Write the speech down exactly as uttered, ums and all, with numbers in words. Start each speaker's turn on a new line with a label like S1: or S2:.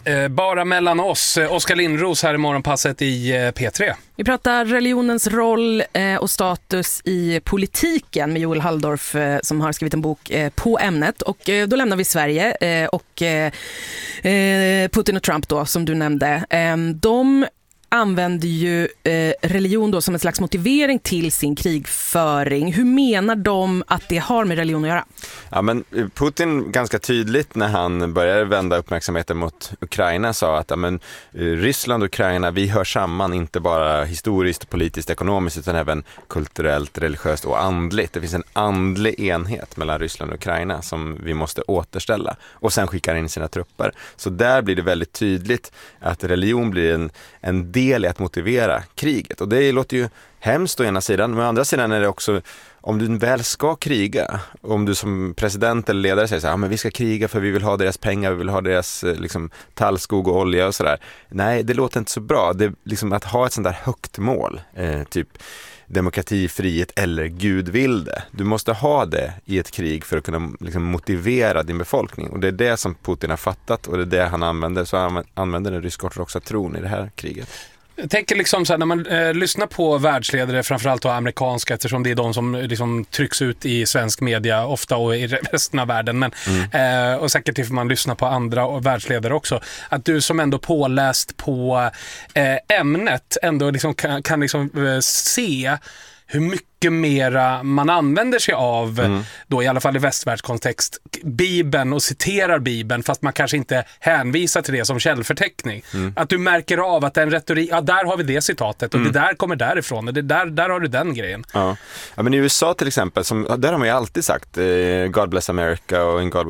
S1: Eh, bara mellan oss. Oskar Lindros här i Morgonpasset i eh, P tre.
S2: Vi pratar religionens roll eh, och status i politiken med Joel Halldorf eh, som har skrivit en bok eh, på ämnet. Och eh, då lämnar vi Sverige eh, och eh, Putin och Trump då, som du nämnde. Eh, de använder ju eh, religion då som en slags motivering till sin krigföring. Hur menar de att det har med religion att göra?
S3: Ja, men Putin ganska tydligt när han började vända uppmärksamheten mot Ukraina sa att ja, men, Ryssland och Ukraina, vi hör samman inte bara historiskt, politiskt, ekonomiskt utan även kulturellt, religiöst och andligt. Det finns en andlig enhet mellan Ryssland och Ukraina som vi måste återställa och sen skickar in sina trupper. Så där blir det väldigt tydligt att religion blir en, en del i att motivera kriget. Och det låter ju hemskt å ena sidan, men å andra sidan är det också, om du väl ska kriga, om du som president eller ledare säger så här, ja, men vi ska kriga för vi vill ha deras pengar, vi vill ha deras liksom, tallskog och olja och sådär. Nej, det låter inte så bra. Det är liksom att ha ett sånt där högt mål, eh, typ demokrati, frihet eller Gud vill det. Du måste ha det i ett krig för att kunna liksom, motivera din befolkning. Och det är det som Putin har fattat och det är det han använder. Så han använder den rysk-ortodoxa tron i det här kriget.
S1: Jag tänker liksom så här, när man eh, lyssnar på världsledare, framförallt då amerikanska, eftersom det är de som liksom trycks ut i svensk media ofta och i resten av världen, men, mm. eh, och säkert ifall man lyssnar på andra och världsledare också, att du som ändå påläst på eh, ämnet ändå liksom kan, kan liksom, eh, se hur mycket mera man använder sig av, mm. då i alla fall i västvärldskontext, Bibeln och citerar Bibeln fast man kanske inte hänvisar till det som källförteckning. Mm. Att du märker av att den retorik, ja där har vi det citatet och mm. det där kommer därifrån och det där, där har du den grejen.
S3: Ja. Ja, men i U S A till exempel, som, där har man ju alltid sagt eh, God bless America och In God